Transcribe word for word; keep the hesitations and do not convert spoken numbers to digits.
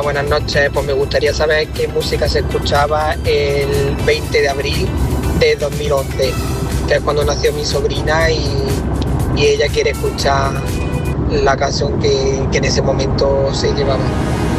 buenas noches. Pues me gustaría saber qué música se escuchaba el veinte de abril de dos mil once, que es cuando nació mi sobrina y, y ella quiere escuchar la canción que, que en ese momento se llevaba.